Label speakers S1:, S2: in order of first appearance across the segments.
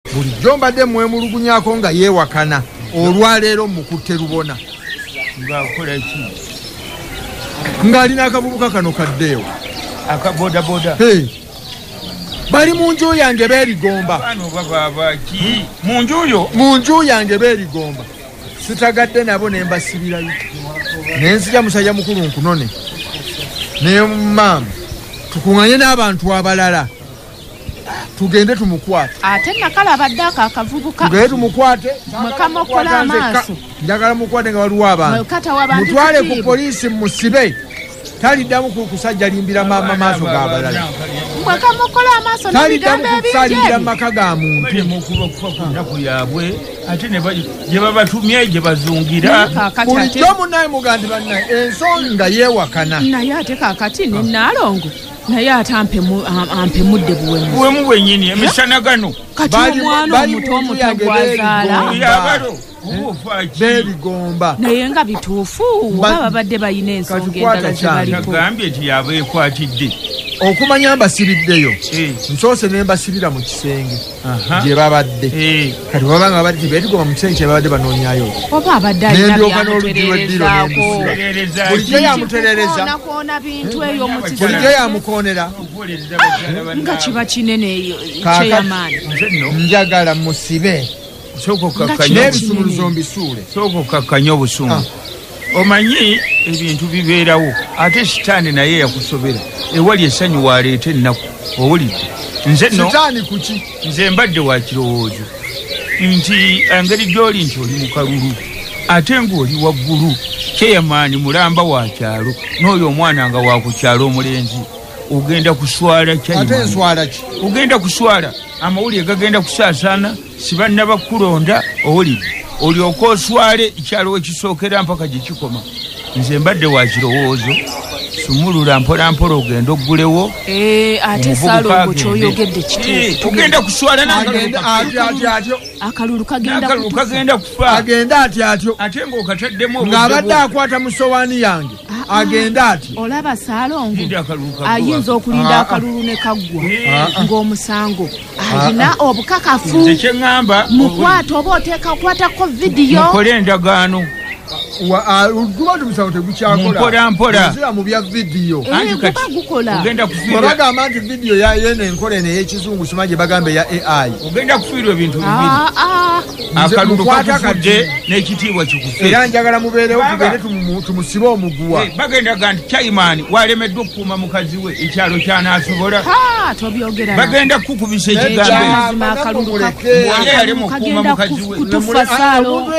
S1: bulijjo mbadde mwemulugunyako nga yeewakana olwaleero mukutte Rubona
S2: ng'akola ki
S1: ng'alina akavubuka kano kaddeewo
S2: akabodaboda
S1: bali mu nju yange beerigomba
S2: bano baba ki mu
S1: nju yange beerigomba sitagadde nabo ne mbasibirayo ne nzija musajja mukulu nkunone ne maama tukuŋŋanye n'abantu abalala tugende tumukwate
S3: ate nakala abadde akavubuka
S1: tugende tumukwate
S3: mwekamokola amaaso
S1: njagala mukwate nga waliwo abantu mutwale ku poliisi musibe taliddamu kusajja limbira maama maaso g'abalala
S3: mwekamokola amaaso
S1: taliddamu kusalira mu maka ga muntu
S2: okufa ku nnaku yaabwe ate gye babatumye gye bazungira
S1: bulijjo munnaye mugandi bannaye ensonga yeewakana
S3: naye ate kaakati ne Naalongo naye ate ampemudde
S2: buwemu bwennyini emisana gano
S3: kati omwana omuto
S2: gwazaala
S1: beerigomba
S3: naye nga bituufu oba babadde balina ensonga endala ze baliko
S2: agambye nti yaaba ekwatidde
S1: okumanya mbasibiddeyo nsoose ne mbasibira mu kisenge gye babadde kati baba nga babadde tebeetigoma mu kisenge kye babadde banoonyayo
S3: oba abadde alina
S1: byamutereerezaako bulijjo yamutereereza bulijjo yamukoonera
S3: nga kiba kinene kyeyamaani
S1: njagala musibe n'ebisumuluzo mbisuule
S2: sooka okakkanya obusungu omanyi ebintu bibeerawo ate sitaani naye yakusobera ewali essanyu waleeta ennaku owulidde
S1: sitaani kuki
S2: nze mbadde wa kirowoozo nti engeri gy'oli nti oli mu kalulu ate ng'oli waggulu kyeyamaani mulamba wa kyalo n'oyo omwana nga wa ku kyalo omulenzi ogenda kuswala ogenda kuswala amawulire gagenda kusaasaana sibanna bakulonda owulidde olyoka oswale ekyalo wekisookera mpaka gye kikoma nze mbadde wa kirowoozo sumulula mpola mpola ogenda oggulewo
S3: ate Saalongo kyoyogedde kituufu
S2: ogenda kuswala
S3: akalulu
S2: kagenda kufa
S1: agenda atyo
S2: ate ng'okataddemu
S1: ng'abadde akwata mu sowaani yange agenda atyo
S3: olaba Saalongo ayinza okulinda akalulu ne kaggwa ng'omusango alina obukakafu mukwata oba oteeka kwatako vidiyo
S2: mukole endagaano
S1: guba tumusango tegukyakola
S2: mpola
S1: mu bya vidiyo
S3: guba gukola
S1: bagamba nti vidiyo yene enkola ey'ekizungu sima gye bagamba eya AI
S2: ogenda kufiirwa ebintu bibiri akalulu kakufudde n'ekitiibwa kikufe
S1: era njagala mubeerewo tugende tumusibe omuguwa
S2: bagendaga nti Chairman walemeddwa okukuuma mukazi we ekyalo ky'anaasobola bagenda kukubisa ekigambo alema okukuuma mukazi we
S3: kutufa Saalongo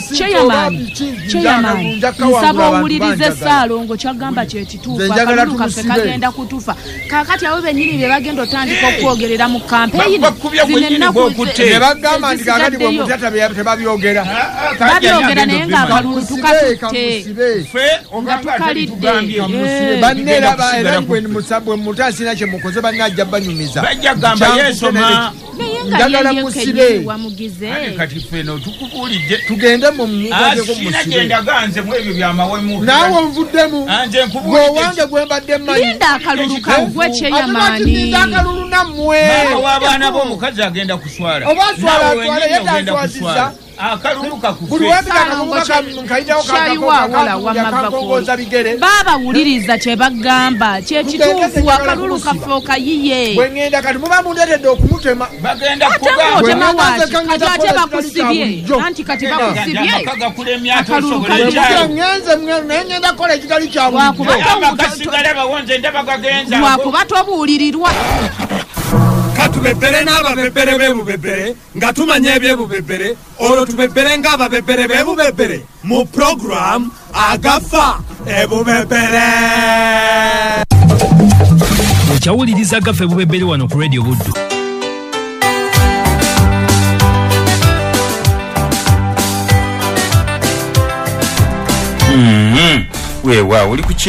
S3: Chairman nsaba owulirize Saalongo kyagamba kyekituufu akalulu kaffe kagenda kutufa kaakati abo bennyini be bagenda otandika okwogerera mu kampeyini
S2: ne
S1: bagamba nti kaakati bwe mutata tebabyogera
S3: babyogera naye ng'akalulu tukatutte nga tukalidde
S1: banneera bwe mutasina kye mukoze bannajja banyumiza
S2: bajja gamba yeesoma
S1: njagala musibe
S2: kati feno tukubuulidde
S1: tugende mu mugazeko musibe
S2: ganze mu ebyo byamawemu
S1: naawe onvuddemu gwewange gwe mbadde mmanyi
S3: linda akalulu kagwe Kyeyamaani
S1: akalulu nammwe
S2: w'abaana b'omukazi agenda kuswala
S1: oba swala atwale yetaswazizza
S2: akalulu kakufe
S1: buli webikakongoza bigere
S3: baabawuliriza kye bagamba kyekituufu akalulu kaffe okayiye
S1: bwe ngenda kati muba mundeetedde okumutema
S2: bagenda
S3: otema waki kati ate bakusibye anti kati bakusibye akalulu
S1: ngenze naye ngenda kukola ekitali
S3: lwakuba tobuulirirwa
S4: katubebere n'ababebere b'ebubebere nga tumanya ebyebubebere olwo tubebere ng'ababebere b'ebubebere mu program agafa ebubebere
S5: okyawuliriza agafa ebubebere wano ku Radio Buddu.
S2: wewa uli ku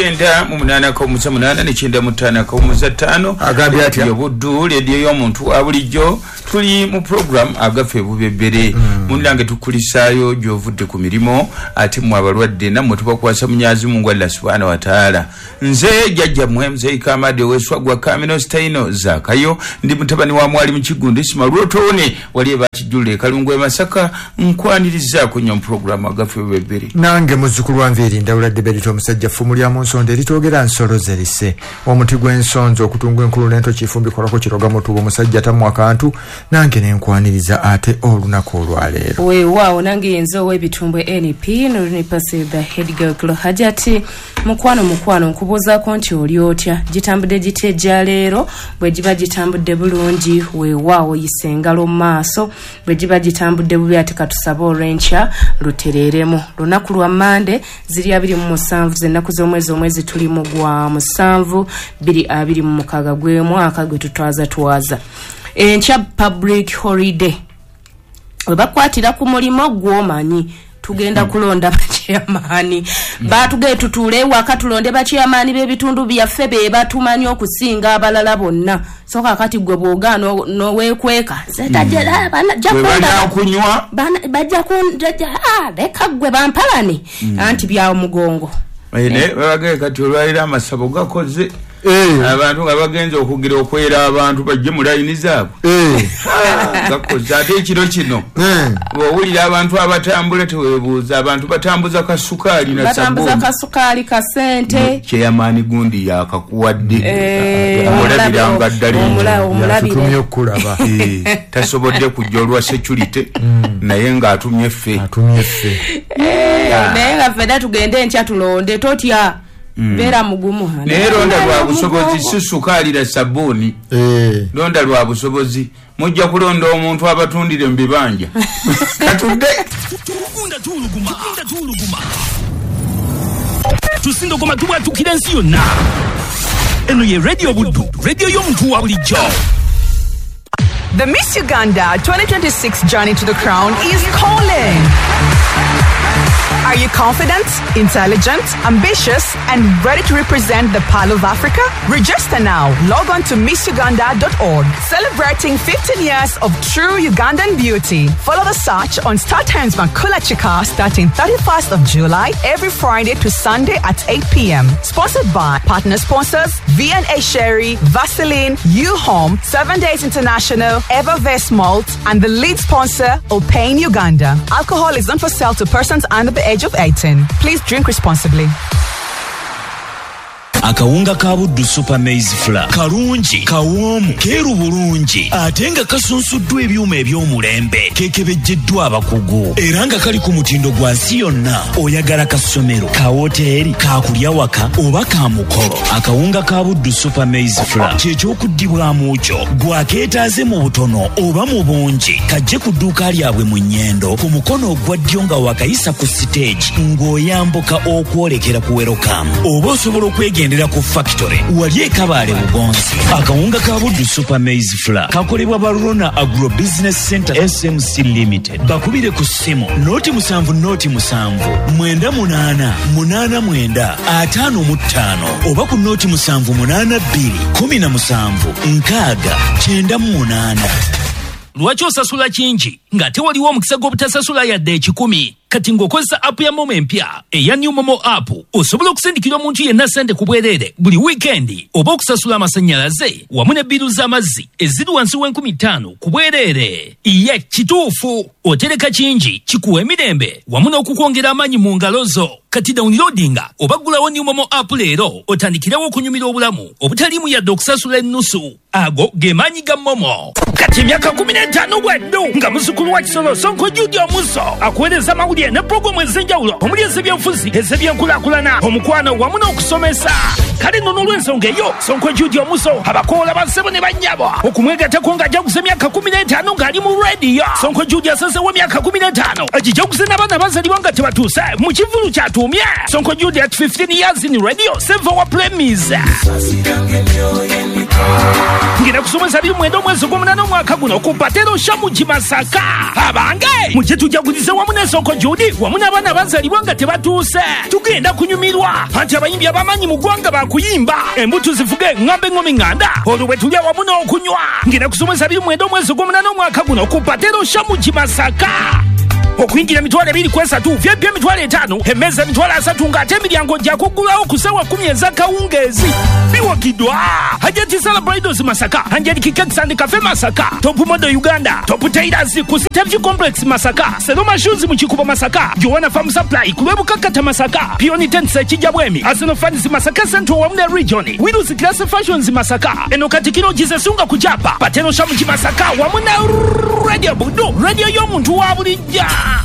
S2: 9:8 ne 9:5 agambye ati Buddu leediyo y'omuntu wa bulijjo tuli mu program agafe bubebere mundange tukulisayo gyovudde ku mirimo ate mu abalwadde namwe tubakwasa munyazi Mungu Allah subhanahu wa ta'ala. Nze jajja mwe Kamade weswagwa Kamino Staino zakayo ndi mutabani wa mwali mu Kigundi Simalwotone wali bakijule Kalungwe Masaka nkwaniriza ku nyom program agafe bubebere.
S1: Nange muzukulu wanviri ndawula debelito musajja fumulya mu nsonde litogera nsolo zerise omuti gw'ensonzo okutungwa enkulu nento kifumbi kolako kiroga mutubo musajja tamu akantu nange nenkwaniriza ate olunaku olwaleero.
S6: Weewaawo nange yenzo w'ebitumbwe NP nolunipase the head girl Klo Hajati mukwano nkubuuzaako nti oli otya gitambudde gitejja leero bwe giba gitambudde bulungi weewaawo yisa engalo mu maaso bwe giba gitambudde bubi ate katusaba olw'enkya lutereeremu. Lunaku lwa Mande 27 z'ennaku z'omwezi tulimu gwa 7 2026 gwe mwaka gwe tutwaza enkya public holiday we bakwatira ku mulimo gw'omanyi tugenda kulonda bakyamani batugee tutuule waka tulonde bakyamani b'ebitundu byaffe be batumanyi okusinga abalala bonna so kakati gwe bw'ogaana n'oweekweka zetajjera
S2: kunywa
S6: bajja leka gwe bampalane anti bya mugongo
S2: bagee kati olwalira amasabo gakoze abantu nga bagenza okugira okwera abantu bajje mu layini zaabwe gakoze ate ekiro kino bw'owulira abantu abatambula teweebuuza abantu batambuza kasukaali na sabbuuni
S6: batambuza kasukaali ka sente
S2: kyeyamaani gundi yakakuwadde omulabiranga ddala
S1: tutumye okulaba
S2: tasobodde kujja olwa security naye ng'atumye ffe
S6: naye nga ffedda tugende enkya tulonde totya beera mugumu
S2: naye londa lwa busobozi si sukaali na sabbuuni londa lwa busobozi mujja kulonda omuntu abatundire mu bibanja katudde
S5: tusindogoma tubwatukira ensi yonna eno ye radio buddu radio y'omuntu wa bulijjo.
S7: The Miss Uganda 2026 journey to the crown is calling. Are you confident, intelligent, ambitious, and ready to represent the Pearl of Africa? Register now. Log on to MissUganda.org. Celebrating 15 years of true Ugandan beauty. Follow the search on Star Times Makula Chika starting 31st of July every Friday to Sunday at 8 p.m. Sponsored by partner sponsors V&A Sherry, Vaseline, U-Home, 7 Days International, Evervest Malt, and the lead sponsor, Opain Uganda. Alcohol is not for sale to persons under the age of 18. Please drink responsibly.
S5: Akawunga ka Buddu Super Maize Flour kalungi kawoomu keeru bulungi ate nga kasunsuddwa ebyuma eby'omulembe keekebejjeddwa abakugu era nga kali ku mutindo gwa nsi yonna oyagala ka ssomero ka woteeri ka kulya waka oba ka mukolo akawunga ka Buddu Super Maize Flour kyekyokuddibwamu kyo gwakeetaaze mu butono oba mu bungi kajje ku dduuka lyabwe mu Nnyendo ku mukono ogwa ddyo nga wakayisa ku stage ng'oyambuka okwolekera ku Welcome oba osobola okwegendera ku factory wali ekabaale Bugonzi. Akawunga ka Buddu Super Maize Flour kakolebwa Barona Agro Business Center SMC Limited. Bakubire ku ssimu noti 7 98 89 55 oba ku noti 782 17 698. Lwaki osasula kingi ng'ate waliwo omukisa gw'obutasasula yadde 10? Kati ng'okozesa app ya Momo empya eya New Momo app osobola okusindikira omuntu yenna ssente ku bwereere buli weekend oba okusasula amasannyalaze wamu ne biru z'amazzi eziri wansi w'50 ku bwereere. Ye kituufu otereka kingi kikuwa emirembe wamu n'okukwongera amaanyi mu ngalo zo. Kati downloadinga oba ggulawo New Momo app leero otandikirawo okunyumira obulamu obutaliimu yadde okusasula ennusu. Ago ge maanyi ga Momo. Kati emyaka 15 bweddu nga muzzukulu wa Kisolo Sonko Judy Omuso akuweereza amawulire ne pulogulamu ez'enjawulo omuli ez'ebyenfuzi ez'ebyenkulaakulana omukwano wamu n'okusomesa. Kale nno n'olw'ensonga eyo Sonko Judy Omuso abakoola bassebo ne bannyabo okumwegatako ng'ajaguza emyaka 15 ng'ali mu rediyo. Sonko Judy asazeewo emyaka 15 agijaguze n'abaana bazalibwa nga tebatuuse mu kivulu ky'atuumye. Sonko Judy at 15 years in radio, 7 for Premise. ngenda kusomesa biri mwendo mwezi gw'omunana omwaka guno ku Patero Shamuji Masaka. Abange mujje tujagulize wamu n'esoko Judi wamu n'abaana bazalibwa nga tebatuuse. Tugenda kunyumirwa anti abayimbi abamanyi mu ggwanga bakuyimba embuto zivuge ŋŋambe ŋŋomi ŋŋanda olwo bwe tulya wamu n'okunywa. Ngenda kusomesa biri mwendo mwezi gw'omunana omwaka guno ku Patero Shamuji Masaka. Okuyingira emitwalo 2 vyebyo emitwalo 5 emmeza emitwalo 3 ng'ate emiryango gya kuggulawo ku ssaawa 10 ez'akawungeezi. Biwagidwa Hajati Celebrations Masaka, Angelique Cakes and Cafe Masaka, Top Modo Uganda, Top Tailors ku Stevie Complex Masaka, Seloma Shoes mu Kikubo Masaka, Joanna Farm Supply ku Lwebukakata Masaka, Pioni Tents Kijabwemi, Arsenal Fans Masaka Central Wamne Region, Widows Class Fashions Masaka, Eno Katikino Jisesunga ku Japa, Pateno Shamuji Masaka wamu na Radio Budu, radio y'omuntu wa bulijja.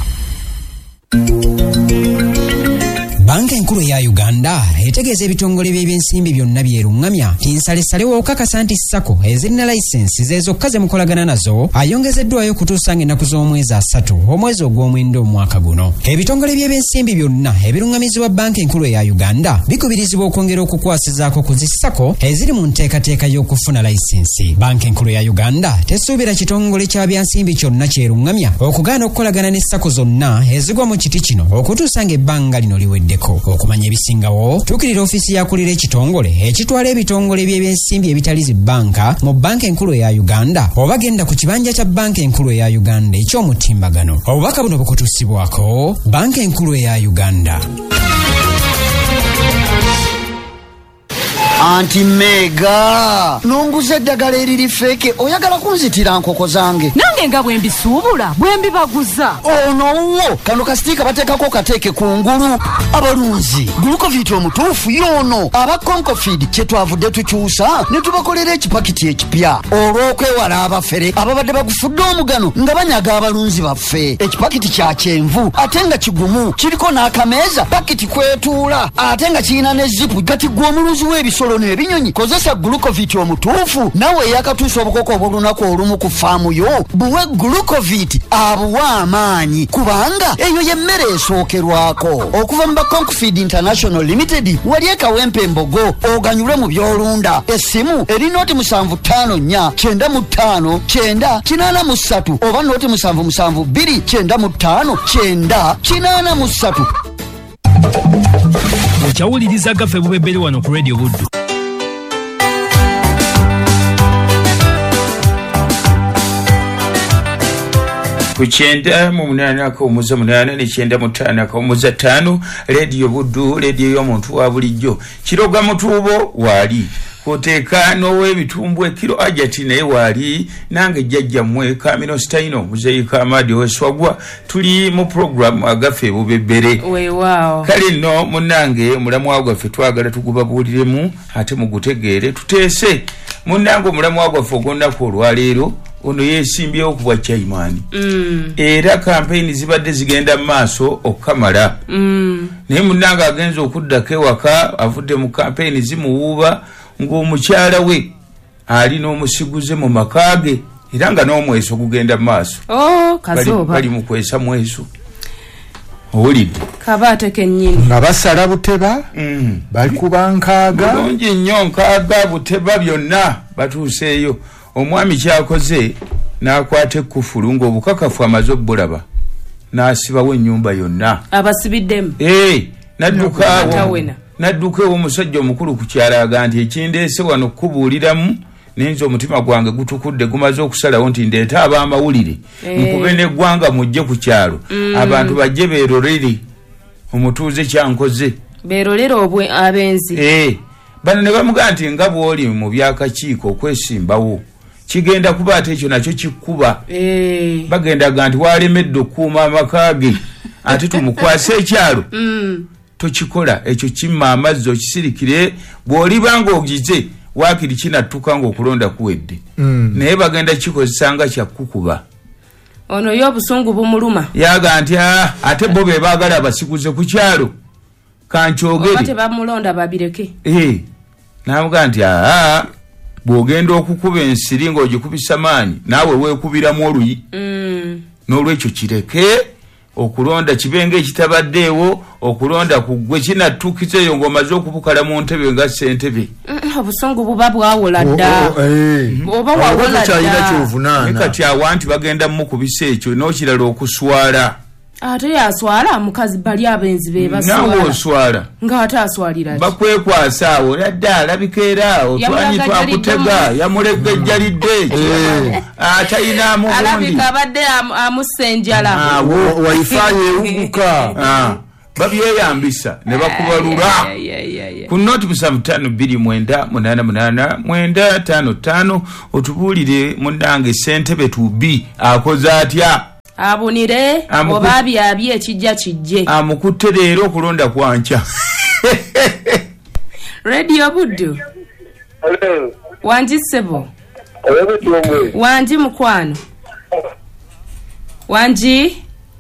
S8: Banka enkulu ya Uganda etegeeza ebitongole by'ebyensimbi byonna byerungamya tinsalesalewo okukakasa nti Sako ezirina layisensi zezokka ze mukolagana nazo ayongezeddwayo okutuusa ng'ennaku z'omwezi 3 omwezi ogw'omwenda omwaka guno. Ebitongole by'ebyensimbi byonna ebirungamizibwa banka enkulu ya Uganda bikubirizibwa okwongera okukwasizaako ku zi Sako eziri mu nteekateeka y'okufuna layisensi. Banka enkulu ya Uganda tesuubira kitongole kya byansimbi kyonna kyerungamya okugaana okukolagana ne Sako zonna ezigwa mu kiti kino okutuusa ng'ebbanga lino liwedde. Okumanya ebisingawo tukirira ofisi yakulira ekitongole ekitwala ebitongole by'ebyensimbi ebitali zi banka mu banka enkulu ya Uganda oba genda ku kibanja kya banka enkulu ya Uganda eky'omutimbagano. Obubaka buno bukutuusibwako banka enkulu ya Uganda.
S9: Anti Mega nonguze eddagala eriri feke oyagala kunzitira nkoko zange
S3: nange nga bwe mbisuubula bwe mbibaguza
S9: ono kano kasitiika bateekako kateeke kungulu abalunzi Glucovit omutuufu yono aba Concofeed kye twavudde tukyusa ne tubakolera ekipakiti ekipya olw'okwewala abafere ababadde bagufudde omugano nga banyaga abalunzi baffe. Ekipakiti kya kyenvu ate nga kigumu kiriko n'akameeza pakiti kwetuula ate nga kirina ne zipu gati gwe omuluzi w'ebisolo n'ebinyonyi. Kozesa Glucovit omutuufu nawe yakatuusa obukoko obulunaku olumu ku faamu yo buwe Glucovit abuwa amaanyi kubanga eyo y'emmere esookerwako. Okuva mu ba Concofeed International Limited wali ekawempe embogo oganyulwe mu byolunda. Essimu eri nooti 754 95 983 oba nooti 772 95 983.
S5: Okyawuliriza Gaffe Bubebere wano ku Radio Buddu.
S2: Ku 9:8 ne 9:5 Radio Buddu, radio y'omuntu wa bulijjo. Kiroga mutuubo wali koteeka n'ow'ebitumbu ekiro ajati naye wali nange jjajja mmwe Kamino Staino Muzeyi Kamadi Weswagwa tuli mu program Agaffe Bubebere.
S6: Wow.
S2: Kale nno munnange mulamwa gwaffe twagala tugubabuuliremu ate mugutegeere tuteese. Munnange mulamwa gwaffe ogw'ennaku olwaleero ono yeesimbyewo ku bwa Chaimani. Era campaign zibadde zigenda maaso okukamala. Naye munnange agenza okuddako ewaka avudde mu campaign zimuwuuba ng'omukyala we ali n'omusiguze mu makaage era nga n'omweso gugenda maaso.
S6: Kazooba
S2: bali mu kwesa mweso owulidde
S6: kabaate kennyini
S1: nga basala Buteba bali kubankaaga
S2: bulungi nnyo nkaaga Buteba byonna batuuseeyo. Omwami kyakoze n'akwata ekkufulu ng'obukakafu amaze obbulaba n'asibawo ennyumba yonna
S6: abasibiddemu.
S2: Nadduka omusajja omukulu ku kyalaga nti ekindeese wano kubuuliramu nenze omutima gwange gutukudde gumaze okusalawo nti ndeeta ab'amawulire nkube n'eggwanga mujje ku kyalo abantu bajje beerolere omutuuze kyankoze
S6: beerolere abenzi.
S2: Bano ne bamugamba nti nga bw'oli mu byakakiiko okwesimbawo kigenda kuba ate ekyo nakyo kikkuba. Bagendaga nti walemedde okukuuma amakaage ate tumukwase ekyalo. Tokikola ekyo kimma amazzi okisirikire bw'olibanga ogize waakiri kinattuka ng'okulonda kuwedde. Naye bagenda kikozesa nga kyakkukuba.
S6: Ono y'obusungu bumuluma.
S2: Yaga nti ate bo be baagala abasiguze ku kyalo kankyogere.
S6: Ate bamulonda babireke.
S2: Namuga nti bw'ogenda okukuba ensiri ng'ogikubisa maanyi naawe weekubiramu oluyi. N'olwekyo kireke okulonda kibenga ekitabaddeewo okulonda kugwe kinatuukiza eyo ng'omaze okubukala mu ntebe nga ssentebe
S6: obusungu buba bwawola dda oba wawola dda
S2: kati awanti bagenda mukubisa ekyo n'okirala okuswala
S6: ate yaswala mukazi bali abenzi be baswala
S2: nawe oswala
S6: ng'ate aswalira
S2: bakwekwasa awo ladda alabika era otwanyi twakutega yamulega ejjalidde ekyo atayinaamu bundi
S6: alabika abadde amussa enjala
S1: waifanye ewuguka
S2: babyeyambisa ne bakubalula ku noti 529888955 otubuulire munnange ssentebe tubi akoze atya
S6: abunire oba byabye ekijja kijje
S2: amukutte leero okulonda kwanca
S6: radio buddu wanji ssebo wanji mukwano wanji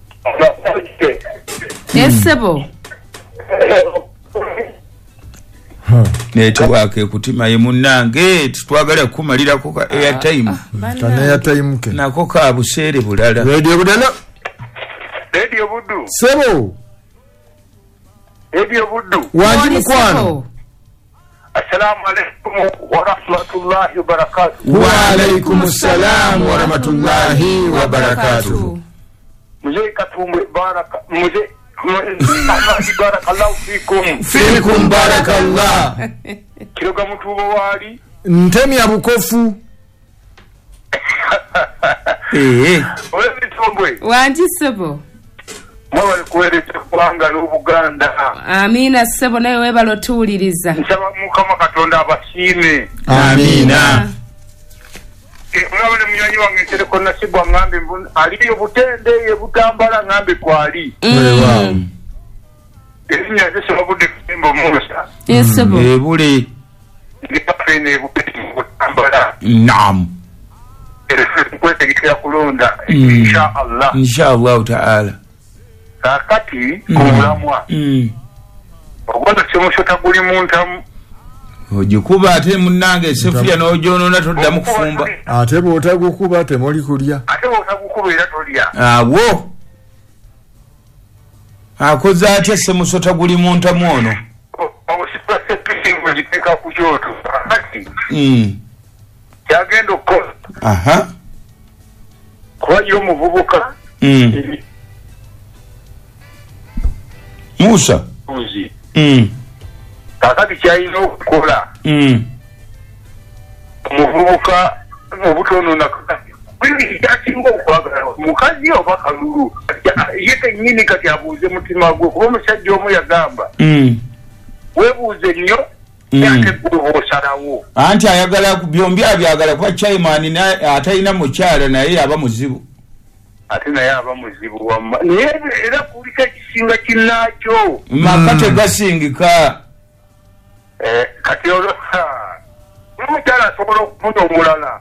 S6: essebo
S2: network ekutima ye munnange tutwagala kumalirako ka airtime
S1: ke
S2: nako ka buseere bulala
S1: radio buddu sebo wanji mukwano
S10: assalamu alaikum wa rahmatullahi wa barakatuh
S1: wa alaikum assalam wa rahmatullahi wa barakatuh
S10: mzee katumwe baraka mzee barakallahu
S1: fikum barakallah
S10: kiroga mutubo wali
S1: ntemi abukofu
S10: ole mitombwe
S6: wanji sebo
S10: mwali kueleza kwanga n'Obuganda
S6: amina sebo naye webala otuwuliriza
S10: nsaba mukama katonda abasiime
S1: amina
S10: mwabone munywanyi wange ntereko nasibwa ngambe aliyo butende ye butambala ngambe kwali erinnya zesobudde kusimba Musa
S6: esebo
S2: ebule
S10: ndipapene butambala
S2: naam
S10: kwetegekera kulonda inshallah taala kakati kulamwa ogwanda kyomushota guli muntamu
S2: ogikuba ate munnange esefuya n'ogyonona toddamu kufumba
S1: ate bw'otagukuba temuli kulya
S10: ate bw'otagukuba era tolya
S2: awo akoze atya semusota guli muntamu ono
S10: obusipasepisimu giteeka ku kyoto kati kyagenda okukola kuba yo omuvubuka
S2: Musa
S10: kakati kyalina okukola omuvubuka obutonona kyasinga okwagala mukazi oba kalulu ye kennyini kati abuuze mutima gwe kuba omusajja omu yagamba weebuuze nnyo ate gwe osalawo
S2: anti ayagala byombi abyagala kuba chairman atalina mukyala naye yaba muzibu
S10: ate naye aba muzibu wamma naye era kulika ekisinga kinnaakyo
S2: maka tegasingika
S10: kati n'omukyala asobola okufuna omulala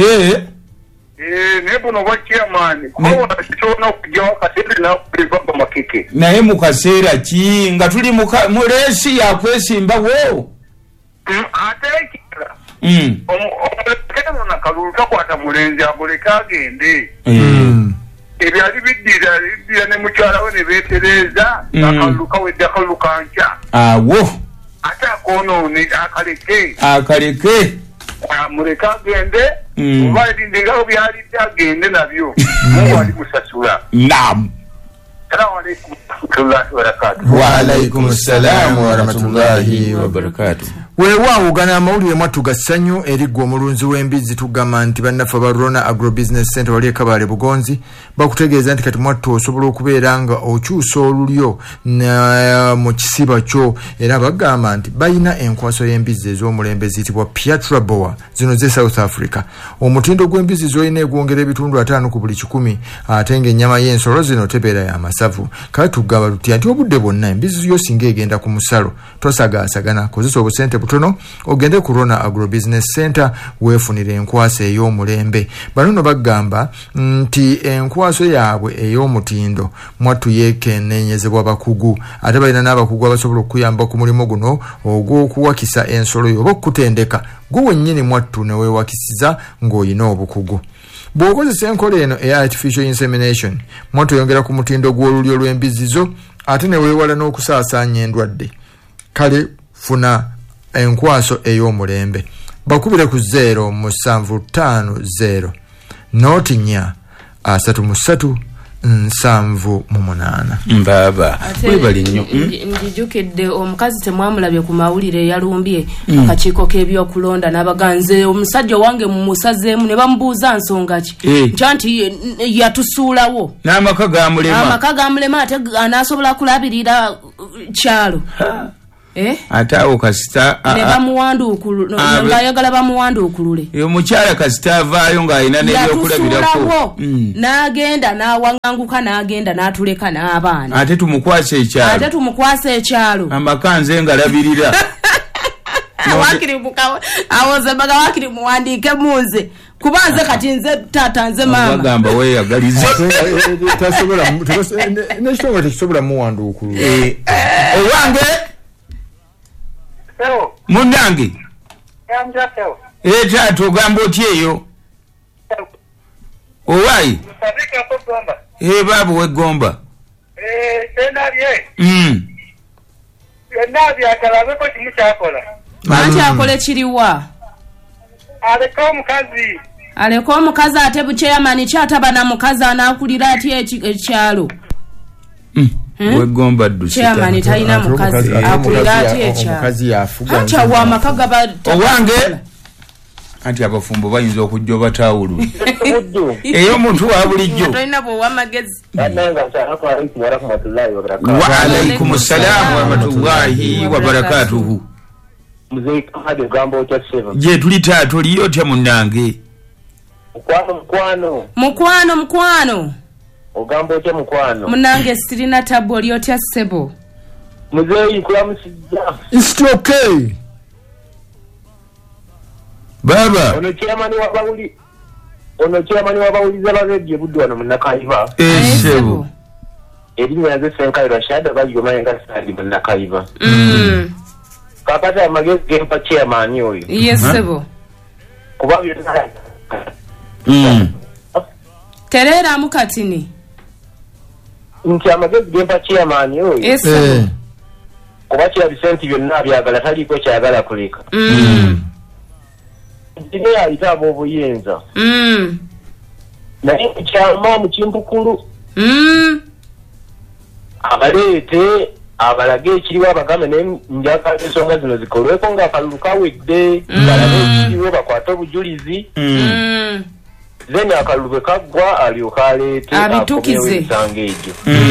S10: naye buno obwa chairman kitona okugyawo akasente nakulivaga makeke
S2: naye mu kaseera ki nga tuli mu leesi yakwesimbawo
S10: ate ekirala omulekeno nakalulu takwata mulenzi agoleke agende ebyali biddira ne mukyala we ne beetereza akalulu kawedde akalulu kanca
S2: awo
S10: ate akonoone akaleke muleke agende oba erindengao byalidde agende nabyo mungu ali musasula
S2: naam
S10: salamu alaikum warahmatullahi wabarakatuh
S1: wa alaikum assalam warahmatullahi wabarakatuh weewaawo gana amawulire mwattu ga ssanyu eriggwa omulunzi w'embizzi tugamba nti bannaffe ba Rona Agro Business Center wali Kabale Bugonzi bakutegeeza nti kati mwattu osobola okubeera nga okyusa olulyo mu kisiba kyo era bagamba nti balina enkwaso y'embizzi ez'omulembe ziyitibwa Piatra Boa zino ze South Africa omutindo gw'embizzi z'olina egwongera ebitundu 5 ku buli 100 ate ng'ennyama y'ensolo zino tebeera y'amasavu kale tugamba tutya nti obudde bwonna embizzi yo singa egenda ku musalo tosagaasagana kozesa obusente butono ogende ku Rona Agro Business Center weefunire enkwasa ey'omulembe bano bagamba nti enkwaso yaabwe ey'omutindo mwattu yeekenneenyezebwa bakugu ate balina n'abakugu abasobola okuyamba ku mulimu guno ogw'okuwakisa ensolo yo oba okutendeka gwe wennyini mwattu ne weewakisiza ng'olina obukugu bw'okozesa enkola eno eya artificial insemination mwatoyongera ku mutindo gw'olulyo lw'embizizo ate ne weewala n'okusaasaanya endwadde. Kale funa enkwaso ey'omulembe. Bakubire ku 07550 noti 4 337
S2: mbaba webali nnyo.
S6: Njijukidde omukazi temwamulabye ku mawulire yalumbye akakiiko k'ebyokulonda n'abaganze omusajja wange mumusazeemu ne bamubuuza nsonga ki nti yatusuulawo
S2: n'amaka
S6: gamulema ate anaasobola kulabirira kyalo.
S2: Ate awo kasita
S6: ng'ayagala bamuwanduukulule.
S2: Omukyala kasita avaayo ng'alina n'ebyokulabirako
S6: n'agenda n'awaŋŋanguka n'agenda n'atuleka n'abaana.
S2: Ate tumukwase ekyalo. Amaka nze ngalabirira.
S6: Awozebaga wakiri muwandiike munze. Kuba nze kati nze taata nze maama.
S2: Bagamba weeyagalize.
S1: N'ekitongole tekisobola muwanduukulula.
S2: Owange mundange taata ogamba otya eyo owaayi baaba weggomba
S6: anti akole kiriwa aleka omukazi ate bukyeyamani kyataba na mukazi anaakulira atya ekyalo.
S2: Weggomba dduse
S6: chairman talina mukazi akulira atya ekyalo. Acha wa maka gaba
S2: owange anti abafumbo bayinza okujja batawulu eyo omuntu wa bulijjo
S6: tolina bwowa magezi.
S2: Wa alaikum salaam wa rahmatullahi wa barakatuhu. Je tuli taata oli otya munnange?
S6: Mukwano
S10: ogamba otya mukwano?
S6: Munange sirina tabu oli otya ssebo?
S10: Muzeeyi kulamusijja.
S1: It's okay.
S2: Baba
S10: ono chairman wabawuliza baredye budde wano munnakayiva.
S2: Ssebo
S10: erinnya nze Senkairwa Shada bayomayenga sandi munnakayiva. Kakati amagezi gempa chairman oyo.
S6: Yes ssebo.
S10: Kuba byonna
S6: terera mukatini
S10: nti amagezi gempa chairman oyo. Kuba kya bisenti byonna byagala taliko kyagala kuleka. Ndine ayitaba obuyinza. Naye kyama mu Kimpukulu. Abaleete abalage ekiriwo abagambe nenjagala ensonga zino zikolweko ng'akalulu kawedde. Balabe ekiriwo bakwate obujulizi. Then akalulu bwe kaggwa alyoka aleete
S6: abitukize
S10: ensonga egyo.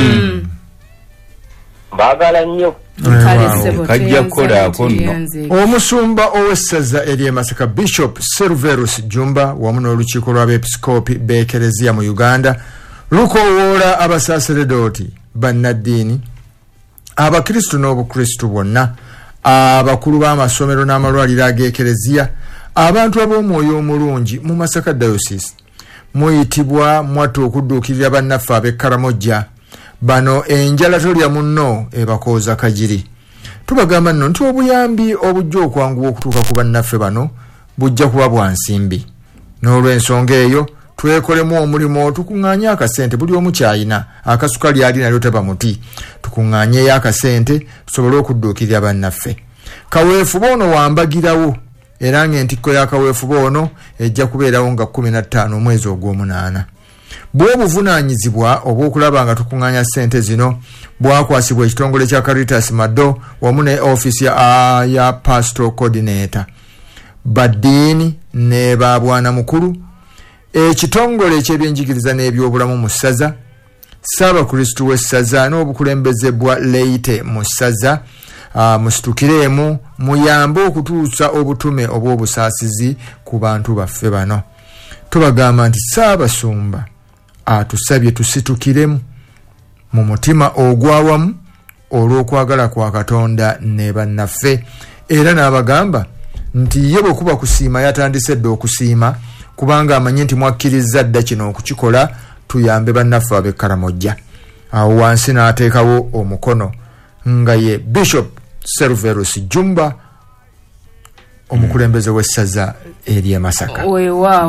S10: Mbagala nnyo.
S2: Kajja kukolako nno.
S1: Omusumba ow'essaza ery'e Masaka Bishop Serverus Jumba wamu n'olukiiko lw'abeepisikoopi b'Ekereziya mu Uganda lukoowoola abasaaseredooti bannaddiini abakristu n'obukristu bwonna abakulu b'amasomero n'amalwaliro ag'Ekereziya abantu ab'omwoyo omulungi mu Masaka Diocese muyitibwa mwata okudduukirira bannaffe ab'e Karamojja. Bano enjala tolya munno ebakooza kajiri. Tubagamba nno nti obuyambi obujja okwanguwa okutuuka ku bannaffe bano bujja kuba bwa nsimbi. N'olw'ensonga eyo twekolemu omulimo tukuŋŋaanye akasente buli omu kyayina akasukali ali nalyo teba muti tukuŋŋaanyeyo akasente tusobole okudduukirira bannaffe. Kaweefuba ono wambagirawo era ng'entikko ya kaweefuba ono ejja kubeerawo nga 15 omwezi ogw'omunaana. Bw'obuvunaanyizibwa obw'okulaba nga tukuŋŋaanya ssente zino bwakwasibwa ekitongole kya Caritas Mado wamu ne office ya Pastoral Coordinator baddiini ne babwana mukulu ekitongole eky'ebyenjigiriza n'ebyobulamu mu ssaza Ssaabakristu w'essaza n'obukulembezebwa Leite mu ssaza musitukireemu muyambe okutuusa obutume obw'obusaasizi ku bantu baffe bano. Tubagamba nti Ssaabasumba atusabye tusitukiremu mu mutima ogwawamu olw'okwagala kwa Katonda ne bannaffe era n'abagamba nti ye bwe kuba kusiima yatandise dda okusiima kubanga amanyi nti mwakkiriza dda kino okukikola tuyambe bannaffe ab'e Karamojja. Awo wansi n'ateekawo omukono nga ye Bishop Serverus Jumba omukulembeze w'essaza ery'e Masaka.
S6: Weewaawo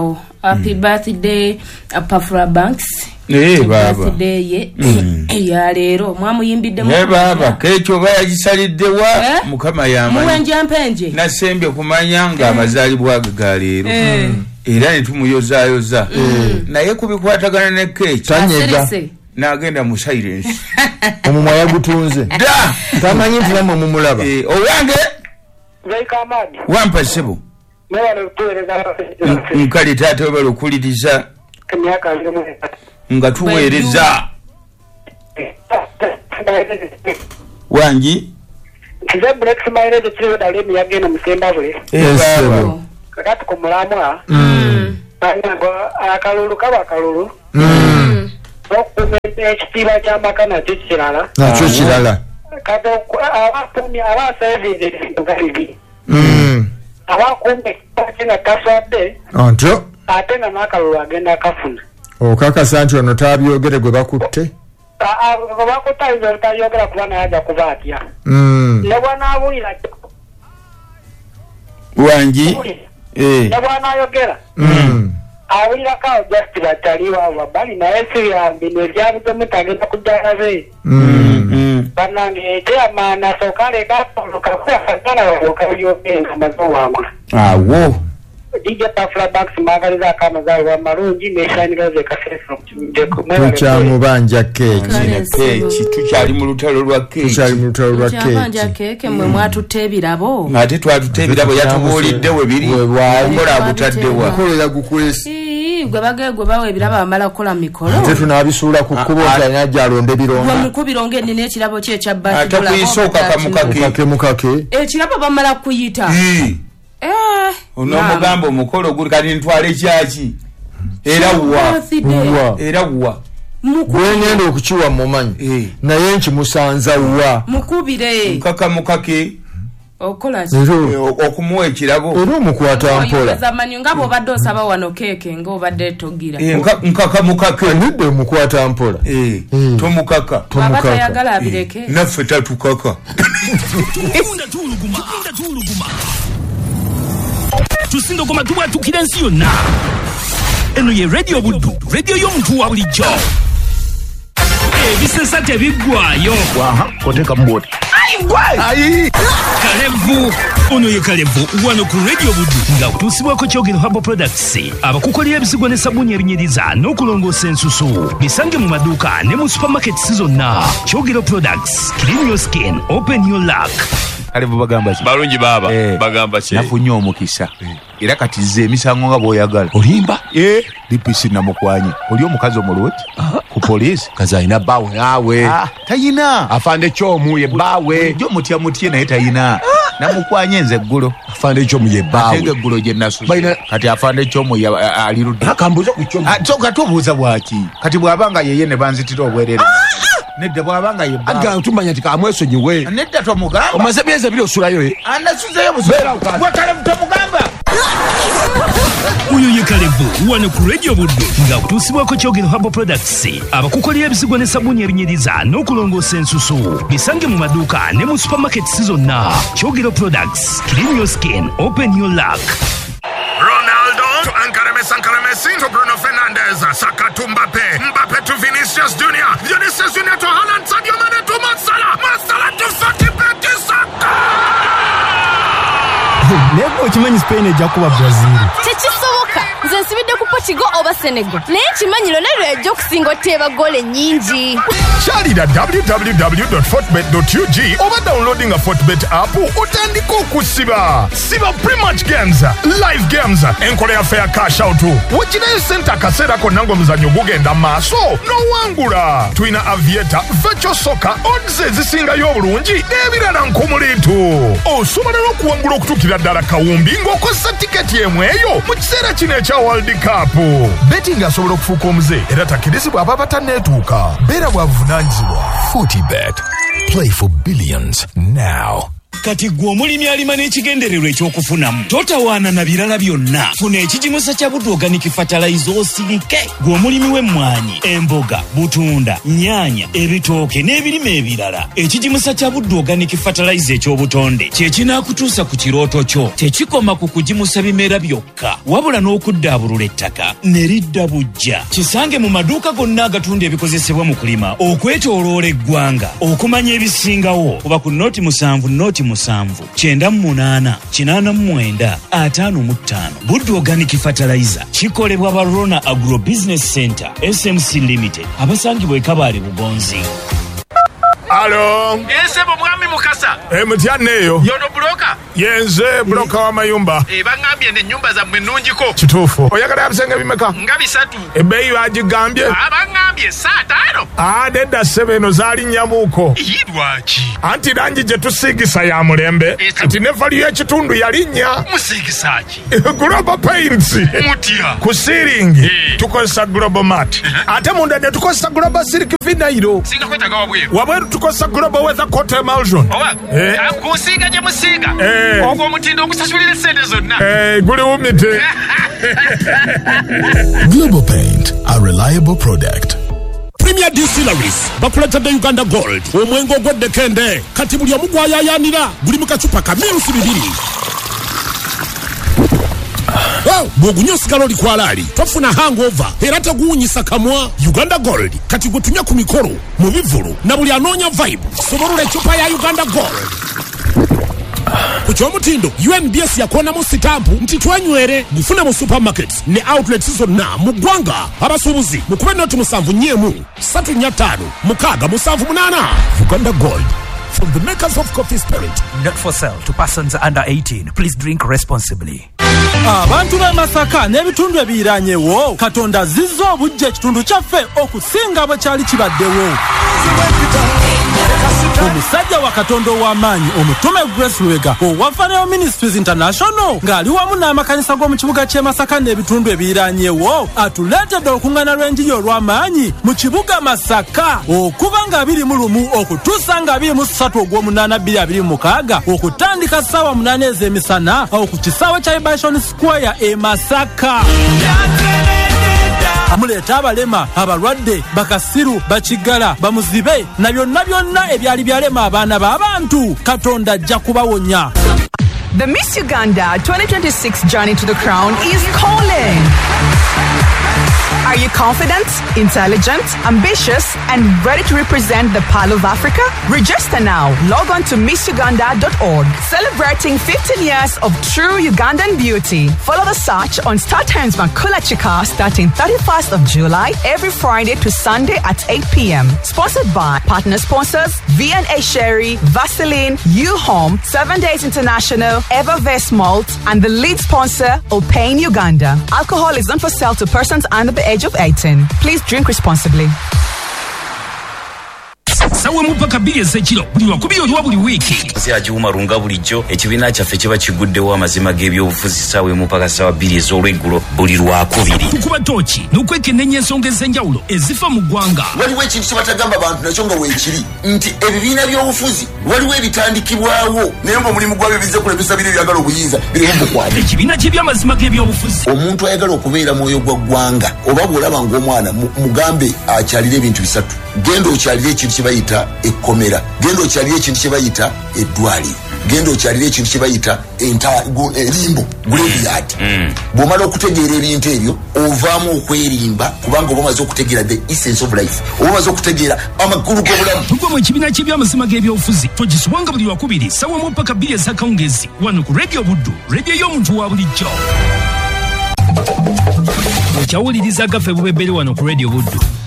S6: happy birthday Pafra Banks birthday ye ya leero mwamuyimbidde
S2: mu baba kecho bayagisaliddewa mukama yamani
S6: muwenje mpenje
S2: nasembye kumanya nga amazaalibwa ga leero era netumuyozayoza naye kubikwatagana ne kecho
S1: tanyega
S2: nagenda mu silence
S1: omumwa yagutunze
S2: da
S1: tamanyi nti namwe mumulaba
S2: owange
S10: Zaikamani
S2: wampa sebo nkali taata webala okuliriza nga tuweereza wangi
S10: nze breaks mileage kiriwo dali emiyagenda musembabule kakati ku mulamwa akalulu kaba akalulu okukuuma ekitiibwa ky'amaka nakyo kirala kati abakuumi abasevinze ebintu gabibi abakuumba ekitiibwa kye nga taswadde ate nga n'akalulu agenda akafuna
S1: okakasa nti ono tabyogere gwe bakutte
S10: bakutte ayinza obutayogera kuba naye ajja kuba atya ne bwanaabulira
S2: wangi
S10: ne bwanaayogera awulirako awo just bataliwo bali naye siyambino ebyabuzemu tagenda kujjalabe bannange ekyamaana asooka alekaolukakuyafagala amaze owangula
S2: awo
S10: DJ Pafra Banks magaliza akamazaalibwa marungi neshaniraze kasefo
S1: tukyamubanja keeki
S2: tukyali mu lutalo lwa
S6: keeki mwe mwatutte ebirabo
S2: ate twatutte ebirabo yatubuulidde we biri okola agutaddewa
S1: kolera gukwesi
S6: gwe bagegwe bawa ebirabo bamala kukola mikolo
S1: ate tunabisuula ku kkubo talina gyalonde bironda
S6: gwe mukubironga ennina ekirabo kye ekyabbati
S2: ate kuyisooka
S1: kamukake
S6: ekirabo bamala kuyita
S2: onomugamba omukolo guli kati ntwala ekyaki era wa
S1: gwengenda okukiwa mumanyi naye nkimusanza wa
S6: mukubire
S2: nkakamukake okumuwa ekirabo
S1: era omukwata mpola
S6: zamanyi nga bw'obadde osaba wano keeke ng'obadde togira
S2: nkakamukake
S1: nidde omukwata mpola
S2: tomukaka
S6: aba tayagala abireke
S2: naffe tatukaka
S5: tusindogoma tubwatukira ensi yonna eno ye radio buddu radio y'omuntu wa bulijjo ebisesa tebiggwayo
S11: oteka muboti
S5: kalevu ono ye kalevu wano ku radio buddu nga kutuusibwako kyogero Herbal Products abakukolera ebisigo ne sabuni ebinyiriza n'okulongoosa ensusu bisange mu maduuka ne mu supermarkets zonna. Kyogero Products, clean your skin, open your luck.
S11: Kalevu bagamba ki?
S12: Balungi baba bagamba ki?
S11: Nafunye omukisa era kati ze emisango nga bw'oyagala olimba DPC namukwanye oli omukazi omuloti ku poliisi kazi alina bbaawe naawe tayina afande kyomu ye bbaawe jo mutya naye tayina namukwanye nze eggulo afande kyomu ye bbaawe atega eggulo gye nasuze kati afande kyomu alirudde akambuza ku kyomu soka tubuuza bwaki kati bw'abanga yeye ne banzitira obwerere nedda bw'abanga ye bbaawe aga tumanya nti kamwesonyiwe nedda tomugamba omaze myezi ebiri osulayo anasuzeyo bwe Kalevu tomugamba
S5: uyo ye Kalevu wano ku radio buddu nga kutuusibwako Kyogero Herbal Products abakukolera ebisigo ne sabuni ebinyiriza n'okulongoosa ensusu bisange mu maduuka ne mu supermarkets zonna. Kyogero Products, clean your skin, open your luck.
S13: Ronaldo to Sankara Messi to Bruno Fernandes, Saka to Mbappe to Vinicius Junior, Vinicius Junior to Haaland, Sadio Mane to Masala to Fatih Saka.
S14: Nebo kimanyi Spain ejja kuba Brazil.
S15: Tekisoboka. Nze nsibidde ku Portugal oba Senegal. Naye kimanyi Ronaldo ejja okusinga oteeba goole nnyingi.
S13: Kyalira www.fortbet.ug oba downloading a Fortbet app otandika okusiba. Siba pre-match games, live games, enkola yaffe ya cash out. Wekinayo sente akaseera konna ng'omuzannyo gugenda maaso n'owangula. Tulina Aviator, Virtual Soccer, odds ezisingayo obulungi n'ebirala nkumuliitu. Osobola n'okuwangula okutuukira ddala kawumbi ng'okozesa tiketi emu eyo mu kiseera kino ekya World Cup. Betting asobola okufuuka omuze era takkirizibwa aba batanneetuuka. Beera bwa buvunaanyizibwa. Fortibet. Play for billions now.
S16: kati gwe omulimi alima n'ekigendererwa ekyokufunamu totawaana na birala byonna. Funa ekigimusa kya Buddu Organic Fertilizer osirike. Gwe omulimi w'emmwanyi, emboga, butunda, nnyaanya, ebitooke n'ebirime ebirala. Ekigimusa kya Buddu Organic Fertilizer eky'obutonde kye kinaakutuusa ku kirooto kyo. Tekikoma ku kugimusa bimera byokka wabula n'okuddaabulula ettaka ne lidda bujja. Kisange mu maduuka gonna agatunda ebikozesebwa mu kulima okwetooloola eggwanga. Okumanya ebisingawo kuba ku noti 7 98 89 55. Buddu Organic Fertilizer kikolebwa ba Rona Agro Business Center SMC Limited abasangibwa e Kabale Bugonzi.
S13: Alo.
S17: Nsebo mwami Mukasa.
S13: Mutyanneeyo.
S17: Yono broka.
S13: Yenze broka wa mayumba.
S17: Bangambye ne nyumba za mwe nnungiko.
S13: Kituufu. Oyagala bisenge bimeka?
S17: Nga 3.
S13: Ebbeeyi bagigambye?
S17: Bangambye 5.
S13: Nedda 7 zaali nnyamuuko.
S17: Lwaki?
S13: Anti langi gye tusiigisa ya mulembe. Anti ne vali y'ekitundu yalinnya.
S17: Musiigisa ki?
S13: Global Paints.
S17: Mutya.
S13: Ku ceiling tukozesa Global Mat. Ate munda ne tukozesa Global Silk Vinyl.
S17: Singa kwetaga wabweru.
S13: Wabweru tukozesa Global Weather Coat Emulsion.
S17: Kusiiga gye musiiga. Ogwo omutindo okusasulira sente zonna.
S13: Guli wumite.
S18: Global Paint, a reliable product.
S19: Premier Distilleries bakuletedde Uganda Gold omwengo ogweddekende kati buli omu gwayayaanira guli mu kacupa ka mirusi 2. Bw'ogunya osigala oli kwalaali tofuna hangover era teguwunyisa kamwa. Uganda Gold kati gutumya ku mikolo mu bivulu na buli anoonya vibe soborula ecupa ya Uganda Gold. Ku kyomutindo UNBS yakonamu sitampu nti twenywere gufuna mu supermarkets ne outlets zonna mu ggwanga. Abasuubuzi mukube noti 7 345 678. Uganda Gold from the makers of Coffee Spirit.
S20: Not for sale to persons under 18. Please drink responsibly.
S14: Abantu b'e Masaka n'ebitundu ebiyiranyewo Katonda zizza obujja ekitundu kyaffe okusinga bwe kyali kibaddewo. Omusajja wa Katonda ow'amaanyi omutume Grace Lwega owa Fanayo Ministries International ng'ali wamu n'amakanisa g'omu kibuga ky'e Masaka n'ebitundu ebiyiranyewo atuleetedde olukuŋŋaana lw'enjiri olw'amaanyi mu kibuga Masaka okuva nga 21 okutuusa nga 23 ogw'omunaana 2026 okutandika ssaawa 8 ez'emisana awo ku kisaawe kya Ibation Square e Masaka. Amuleeta abalema, abalwadde, bakasiru, bakigala, bamuzibe na byonna ebyali byalema abaana b'abantu. Katonda ajja kubawonya.
S7: The Miss Uganda 2026 journey to the crown is calling. Are you confident, intelligent, ambitious, and ready to represent the Pearl of Africa? Register now. Log on to missuganda.org. Celebrating 15 years of true Ugandan beauty. Follow the search on StarTimes Makula Chika starting 31st of July every Friday to Sunday at 8 p.m. Sponsored by partner sponsors V&A Sherry, Vaseline, U-Home, 7 Days International, Evervest Malt, and the lead sponsor, Opain Uganda. Alcohol is not for sale to persons under the age of 18. Please drink responsibly.
S5: sawe mupaka 2 ezekiro buli wakubiri oliwa buli wiiki
S21: agiwuma lunga bulijjo ekibiina kyaffe kiba kiguddewo amazima g'ebyobufuzi sawe mupaka sawa 2 ez'olweggulo buli lwakubiri
S5: tukuba tooki n'okwekenneenya ensonga ez'enjawulo ezifa mu ggwanga
S22: waliwo ekintu kye batagamba bantu nakyo nga weekiri nti ebibiina by'obufuzi waliwo ebitandikibwawo naye ng'omulimu gwabyo bizze kulemesa biri ebyagala obuyinza birimu bukwate
S5: ekibiina ky'ebyamazima g'ebyobufuzi
S22: omuntu ayagala okubeera mwoyo gwa ggwanga oba bw'olaba ng'omwana mugambe akyalira ebintu 3 genda okyalira ekintu kye bayita ekkomera genda okyalira ekintu kye bayita eddwaliro genda okyalira ekintu kye bayita erimbo graveyard bw'omala okutegeera ebintu ebyo ovaamu okwerimba kubanga oba omaze okutegeera the essence of life oba omaze okutegeera amakulu g'obulamu
S5: tugwa mu ekibiina ky'ebyamazima g'ebyobufuzi togisubwanga buli wakubiri sawa mu ppaka 2 ez'akawungezi wano ku radio Buddu radio y'omuntu wa bulijjo okyawuliriza gaffe bubebere wano ku radio Buddu